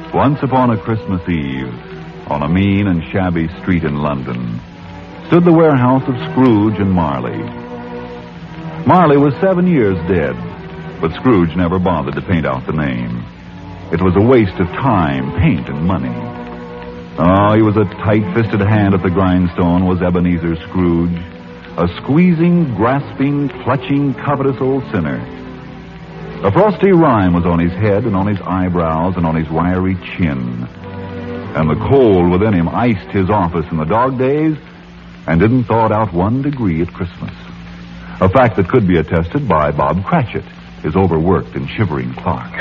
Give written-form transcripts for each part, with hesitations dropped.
Once upon a Christmas Eve, on a mean and shabby street in London, stood the warehouse of Scrooge and Marley. Marley was 7 years dead, but Scrooge never bothered to paint out the name. It was a waste of time, paint, and money. Oh, he was a tight-fisted hand at the grindstone, was Ebenezer Scrooge, a squeezing, grasping, clutching, covetous old sinner. A frosty rime was on his head and on his eyebrows and on his wiry chin. And the cold within him iced his office in the dog days and didn't thaw it out 1 degree at Christmas. A fact that could be attested by Bob Cratchit, his overworked and shivering clerk.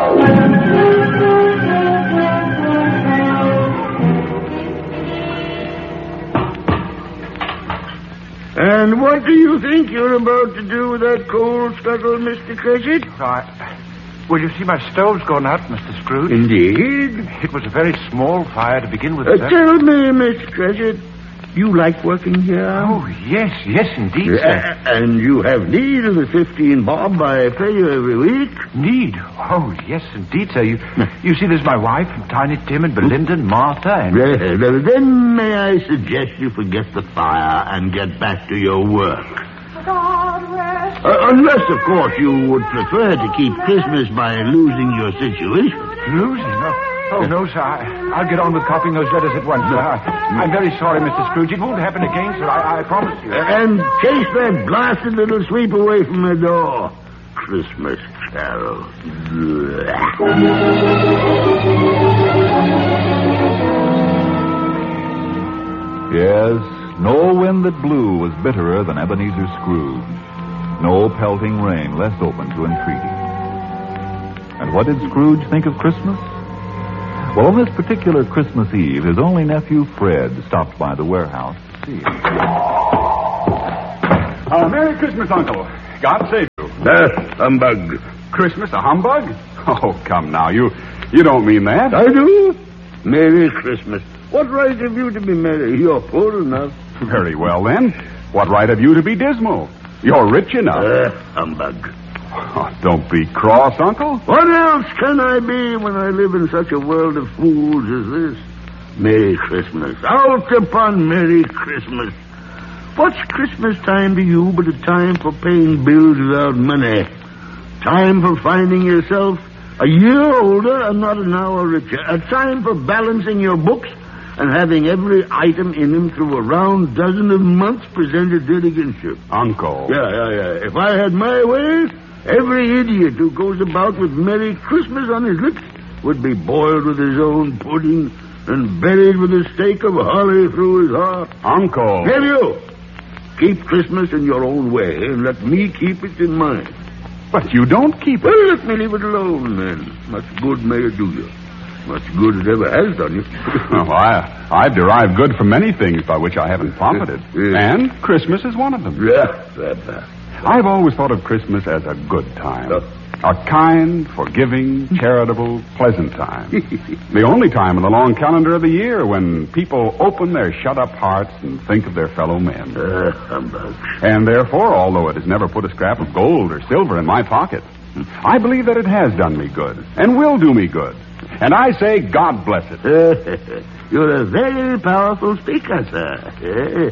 And what do you think you're about to do with that coal scuttle, Mr. Cratchit? Well, you see, my stove's gone out, Mr. Scrooge. Indeed. It was a very small fire to begin with, sir. Tell me, Mr. Cratchit, you like working here? Oh, yes, indeed, sir. And you have need of the 15 bob I pay you every week? Need? Oh, yes, indeed, sir. You see, there's my wife, and Tiny Tim, and Belinda, and Martha, and... Well, then may I suggest you forget the fire and get back to your work? Unless, of course, you would prefer to keep Christmas by losing your situation. Losing? Oh, no, sir. I'll get on with copying those letters at once, sir. I'm very sorry, Mr. Scrooge. It won't happen again, sir. I promise you. And chase that blasted little sweep away from the door. Christmas carol. Yes, no wind that blew was bitterer than Ebenezer Scrooge. No pelting rain less open to entreaty. And what did Scrooge think of Christmas? Well, on this particular Christmas Eve, his only nephew, Fred, stopped by the warehouse to see him. Merry Christmas, Uncle. God save you. Humbug. Christmas, a humbug? Oh, come now. You don't mean that. I do. Merry Christmas. What right have you to be merry? You're poor enough. Very well, then. What right have you to be dismal? You're rich enough. Humbug. Oh, don't be cross, Uncle. What else can I be when I live in such a world of fools as this? Merry Christmas. Out upon Merry Christmas. What's Christmas time to you but a time for paying bills without money? Time for finding yourself a year older and not an hour richer. A time for balancing your books and having every item in them through a round dozen of months presented dead against you. Uncle. Yeah. If I had my way, every idiot who goes about with Merry Christmas on his lips would be boiled with his own pudding and buried with a stake of holly through his heart. Uncle. Have you? Keep Christmas in your own way and let me keep it in mine. But you don't keep it. Well, let me leave it alone, then. Much good may it do you. Much good it ever has done you. Oh, I've derived good from many things by which I haven't profited. And Christmas is one of them. Yeah. I've always thought of Christmas as a good time. A kind, forgiving, charitable, pleasant time. The only time in the long calendar of the year when people open their shut-up hearts and think of their fellow men. Humbug. And therefore, although it has never put a scrap of gold or silver in my pocket, I believe that it has done me good and will do me good. And I say, God bless it. You're a very powerful speaker, sir.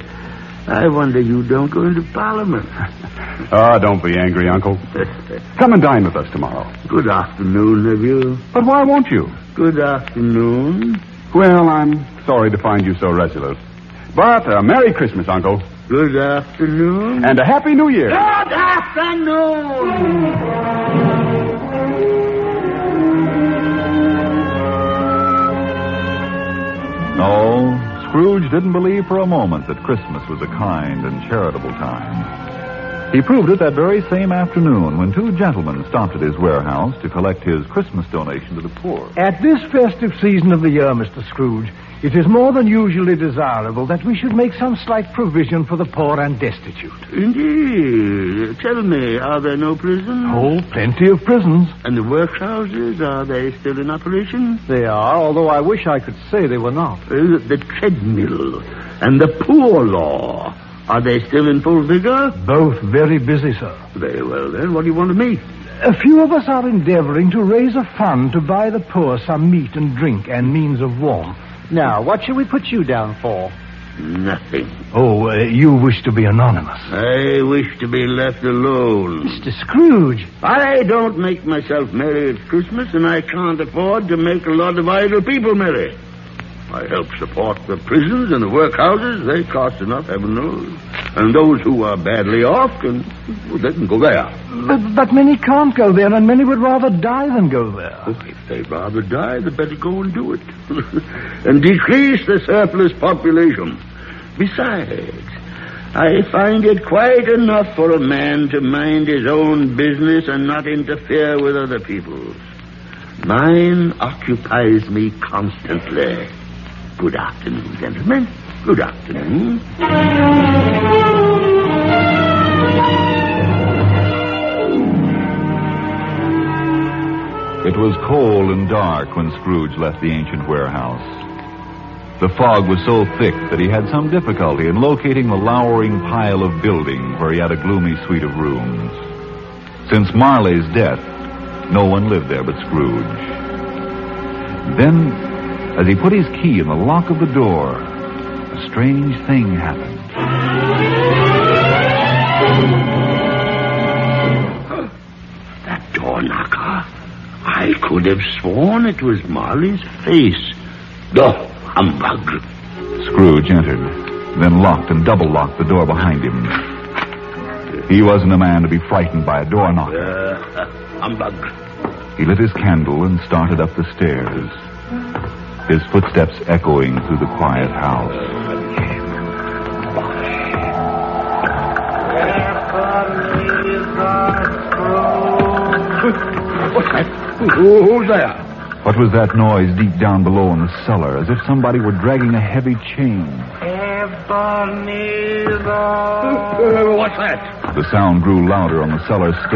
I wonder you don't go into Parliament. Don't be angry, Uncle. Come and dine with us tomorrow. Good afternoon, nephew. But why won't you? Good afternoon. Well, I'm sorry to find you so resolute. But Merry Christmas, Uncle. Good afternoon. And a Happy New Year. Good afternoon. No, Scrooge didn't believe for a moment that Christmas was a kind and charitable time. He proved it that very same afternoon when 2 gentlemen stopped at his warehouse to collect his Christmas donation to the poor. At this festive season of the year, Mr. Scrooge, it is more than usually desirable that we should make some slight provision for the poor and destitute. Indeed. Tell me, are there no prisons? Oh, plenty of prisons. And the workhouses, are they still in operation? They are, although I wish I could say they were not. The treadmill and the poor law, are they still in full vigor? Both very busy, sir. Very well, then. What do you want of me? A few of us are endeavoring to raise a fund to buy the poor some meat and drink and means of warmth. Now, what shall we put you down for? Nothing. Oh, you wish to be anonymous. I wish to be left alone. Mr. Scrooge. I don't make myself merry at Christmas, and I can't afford to make a lot of idle people merry. I help support the prisons and the workhouses. They cost enough, heaven knows. And those who are badly off they can go there. But many can't go there, and many would rather die than go there. Oh, if they'd rather die, they better go and do it. And decrease the surplus population. Besides, I find it quite enough for a man to mind his own business and not interfere with other people's. Mine occupies me constantly. Good afternoon, gentlemen. Good afternoon. It was cold and dark when Scrooge left the ancient warehouse. The fog was so thick that he had some difficulty in locating the lowering pile of building where he had a gloomy suite of rooms. Since Marley's death, no one lived there but Scrooge. Then, as he put his key in the lock of the door, a strange thing happened. That door knocker. I could have sworn it was Marley's face. Oh, humbug. Scrooge entered, then locked and double-locked the door behind him. He wasn't a man to be frightened by a door knocker. Humbug. He lit his candle and started up the stairs, his footsteps echoing through the quiet house. What's that? Who's there? What was that noise deep down below in the cellar, as if somebody were dragging a heavy chain? What's that? The sound grew louder on the cellar